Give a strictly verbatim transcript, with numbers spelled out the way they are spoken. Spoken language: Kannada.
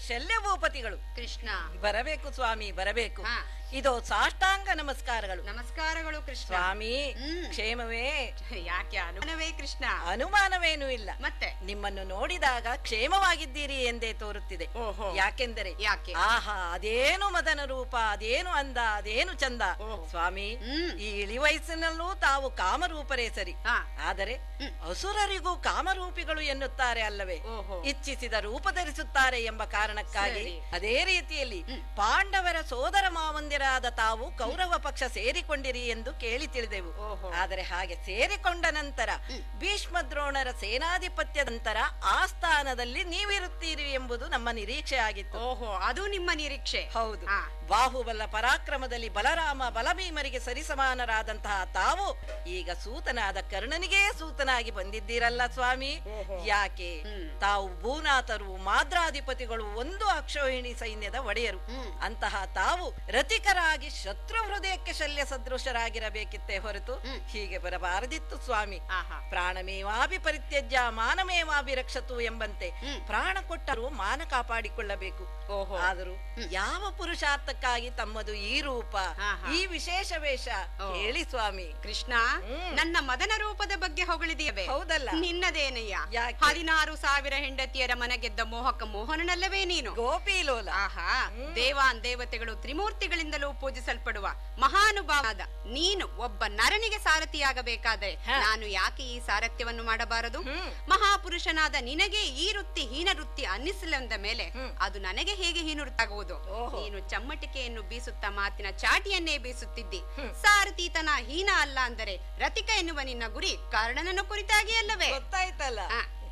ಶಲ್ಯ ಭೂಪತಿಗಳು. ಕೃಷ್ಣ ಬರಬೇಕು ಸ್ವಾಮಿ, ಬರಬೇಕು. ಹಾ. ಇದು ಸಾಷ್ಟಾಂಗ ನಮಸ್ಕಾರಗಳು. ನಮಸ್ಕಾರಗಳು ಕೃಷ್ಣ. ಸ್ವಾಮಿ ಹ್ಮ್. ಕ್ಷೇಮವೇ? ಯಾಕೆ ಅನುಮಾನವೇ ಕೃಷ್ಣ? ಅನುಮಾನವೇನೂ ಇಲ್ಲ. ಮತ್ತೆ ನಿಮ್ಮನ್ನು ನೋಡಿದಾಗ ಕ್ಷೇಮವಾಗಿದ್ದೀರಿ ಎಂದೇ ತೋರುತ್ತಿದೆ. ಓಹೋ. ಯಾಕೆಂದರೆ ಯಾಕೆ? ಆಹಾ, ಅದೇನು ಮದನ ರೂಪ, ಅದೇನು ಅಂದ, ಅದೇನು ಚಂದ. ಓಹೋ. ಸ್ವಾಮಿ, ಹ್ಮ್. ಈ ಇಳಿ ವಯಸ್ಸಿನಲ್ಲೂ ತಾವು ಕಾಮರೂಪರೇ ಸರಿ. ಹಾ. ಆದರೆ ಹ್ಮ್. ಅಸುರರಿಗೂ ಕಾಮರೂಪಿಗಳು ಎನ್ನುತ್ತಾರೆ ಅಲ್ಲವೇ? ಓಹೋ. ಇಚ್ಛಿಸಿದ ರೂಪ ಧರಿಸುತ್ತಾರೆ ಎಂಬ ಕಾರಣಕ್ಕಾಗಿ ಸರಿ. ಅದೇ ರೀತಿಯಲ್ಲಿ ಹ್ಮ್. ಪಾಂಡವರ ಸೋದರ ಮಾವಂದಿರಾದ ತಾವು ಕೌರವ ಪಕ್ಷ ಸೇರಿಕೊಂಡಿರಿ ಎಂದು ಕೇಳಿ ತಿಳಿದೆವು. ಓಹೋ. ಆದರೆ ಹಾಗೆ ಸೇರಿಕೊಂಡ ನಂತರ ಭೀಷ್ಮ ದ್ರೋಣರ ಸೇನಾಧಿಪತ್ಯದ ನಂತರ ಆ ಸ್ಥಾನದಲ್ಲಿ ನೀವಿರುತ್ತೀರಿ ಎಂಬುದು ನಮ್ಮ ನಿರೀಕ್ಷೆ ಆಗಿತ್ತು. ಓಹೋ, ಅದು ನಿಮ್ಮ ನಿರೀಕ್ಷೆ. ಹೌದು. ಹಾ. ಬಾಹುಬಲ ಪರಾಕ್ರಮದಲ್ಲಿ ಬಲರಾಮ ಬಲಭೀಮರಿಗೆ ಸರಿಸಮಾನರಾದಂತಹ ತಾವು ಈಗ ಸೂತನಾದ ಕರ್ಣನಿಗೇ ಸೂತನಾಗಿ ಬಂದಿದ್ದೀರಲ್ಲ ಸ್ವಾಮಿ. ಓಹೋ. ಯಾಕೆ? ಹ್ಮ್. ತಾವು ಭೂನಾಥರು, ಮಾದ್ರಾಧಿಪತಿಗಳು, ಒಂದು ಅಕ್ಷೋಹಿಣಿ ಸೈನ್ಯದ ಒಡೆಯರು. ಹ್ಮ್. ಅಂತಹ ತಾವು ರತಿಕರಾಗಿ ಶತ್ರು ಹೃದಯಕ್ಕೆ ಶಲ್ಯ ಸದೃಶರಾಗಿರಬೇಕಿತ್ತೇ ಹೊರತು ಹ್ಮ್. ಹೀಗೆ ಬರಬಾರದಿತ್ತು ಸ್ವಾಮಿ. ಆಹಾ. ಪ್ರಾಣಮೇವಾಭಿ ಪರಿತ್ಯಜ್ಯ ಮಾನಮೇವಾಭಿ ರಕ್ಷತು ಎಂಬಂತೆ ಹ್ಮ್. ಪ್ರಾಣ ಕೊಟ್ಟರು ಮಾನ ಕಾಪಾಡಿಕೊಳ್ಳಬೇಕು. ಓಹೋ. ಆದರೂ ಯಾವ ಪುರುಷಾರ್ಥಕ್ಕಾಗಿ ತಮ್ಮದು ಈ ರೂಪ, ಆಹಾ. ಈ ವಿಶೇಷ ವೇಷ ಓ. ಹೇಳಿ ಸ್ವಾಮಿ. ಕೃಷ್ಣ, ಹ್ಮ್. ನನ್ನ ಮದನ ರೂಪದ ಬಗ್ಗೆ ಹೊಗಳಿದೆಯೇ? ಹೌದಲ್ಲ? ನಿನ್ನದೇನಯ್ಯ? ಯಾಕೆ? ಹದಿನಾರು ಸಾವಿರ ಹೆಂಡತಿಯರ ಮನೆಗೆದ್ದ ಮೋಹಕ ಮೋಹನನಲ್ಲವೇ ನೀನು? ಗೋಪಿಲೋಲ. ಆಹಾ. ಹ್ಮ್. ದೇವಾನ್ ದೇವತೆಗಳು ತ್ರಿಮೂರ್ತಿಗಳಿಂದಲೂ ಪೂಜಿಸಲ್ಪಡುವ ಮಹಾನುಭಾವಾದ ನೀನು ಒಬ್ಬ ನರನಿಗೆ ಸಾರಥಿಯಾಗಬೇಕಾದರೆ ಹ. ನಾನು ಯಾಕೆ ಈ ಸಾರಥ್ಯವನ್ನು ಮಾಡಬಾರದು? ಹ್ಮ್. ಮಹಾಪುರುಷನಾದ ನಿನಗೆ ಈ ವೃತ್ತಿ ಹೀನ ವೃತ್ತಿ ಅನ್ನಿಸಲೆಂದ ಮೇಲೆ ಹ್ಮ್. ಅದು ನನಗೆ ಹೇಗೆ ಹೀನುರ್ತಾಗುವುದು? ಓಹೋ. ನೀನು ಚಮ್ಮಟಿಕೆಯನ್ನು ಬೀಸುತ್ತಾ ಮಾತಿನ ಚಾಟಿಯನ್ನೇ ಬೀಸುತ್ತಿದ್ದಿ. ಹ್ಮ್. ಸಾರಥಿತನ ಹೀನ ಅಲ್ಲ ಅಂದರೆ ರತಿಕ ಎನ್ನುವ ನಿನ್ನ ಗುರಿ ಕಾರಣನನ್ನು ಕುರಿತಾಗಿ ಅಲ್ಲವೇ? ಗೊತ್ತಾಯ್ತಲ್ಲ. ಆ.